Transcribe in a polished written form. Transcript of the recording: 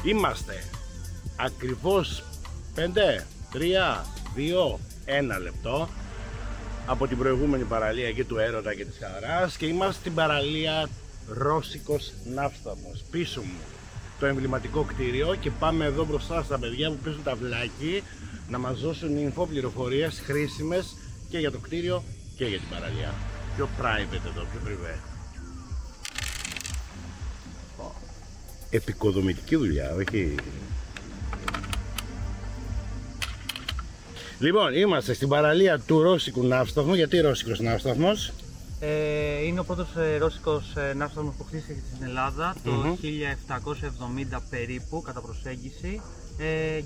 Είμαστε ακριβώς 5, 3, 2, 1 λεπτό από την προηγούμενη παραλία και του έρωτα και της χαράς και είμαστε στην παραλία Ρώσικος Ναύσταθμος. Πίσω μου το εμβληματικό κτίριο και πάμε εδώ μπροστά στα παιδιά που παίζουν ταυλάκι να μας δώσουν πληροφορίες χρήσιμες και για το κτίριο και για την παραλία. Πιο private εδώ, πιο privé. Επικοδομητική δουλειά, όχι? Λοιπόν, είμαστε στην παραλία του Ρώσικου Ναύσταθμου. Γιατί Ρώσικος Ναύσταθμος? Είναι ο πρώτος ρώσικος ναύσταθμος που χτίστηκε στην Ελλάδα το 1770 περίπου, κατά προσέγγιση,